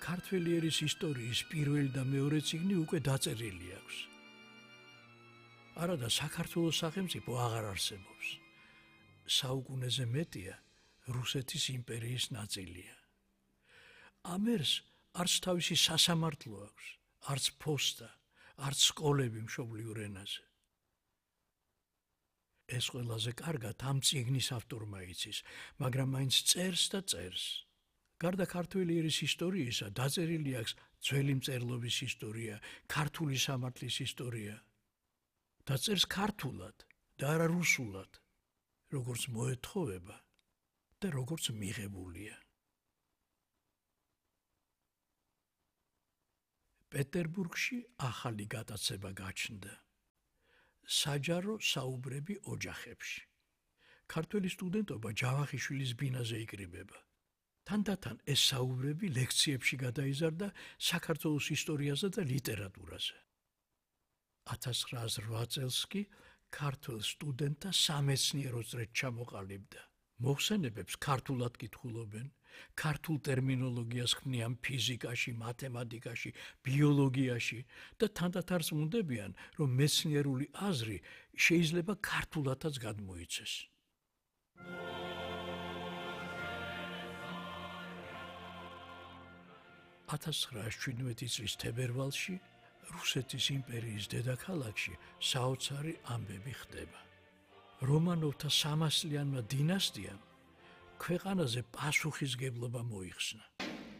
ქართველი ერის ისტორიის პირველი და მეორე წიგნი უკვე დაწერილი აქვს. არადა საქართველოს სახელმწიფო აღარ არსებობს. საუკუნეზე მეტია რუსეთის იმპერიის ნაწილია. ამ ერს არც თავისი სასამართლო აქვს, არც ფოსტა, არც სკოლები მშობლიურ ენაზე. ეს ყველაზე კარგად ამ წიგნის ავტორმა იცის, მაგრამ მაინც წერს და წერს. გარდა ქართველი ერის ისტორიისა, დაწერილი აქვს ძველი მწერლობის ისტორია, ქართული სამართლის ისტორია. დაწერს ქართულად და არა რუსულად, როგორც მოეთხოვება და როგორც მიღებულია. პეტერბურგში ახალი გატაცება გაჩნდა. საჯარო საუბრები ოჯახებში. ქართველი სტუდენტობა ჯავახიშვილის ბინაზე იკრიბება. თანდათან ეს საუბრები ლექციებში გადაიზარდა საქართველოს ისტორიაზე და ლიტერატურაზე. 1908 წელს კი ქართველ სტუდენტთა სამეცნიერო წრედ ჩამოყალიბდა. მოხსენებებს ქართულად კითხულობენ, ქართულ ტერმინოლოგიას ქმნიან ფიზიკაში, მათემატიკაში, ბიოლოგიაში და თანდათან რწმუნდებიან, რომ მეცნიერული აზრი შეიძლება ქართულადაც გადმოიცეს. 1917 წლის თებერვალში რუსეთის იმპერიის დედაქალაქში საოცარი ამბები ხდება. რომანოვთა სამასლიანმა დინასტიამ ქვეყანაზე პასუხისგებლობა მოიხსნა.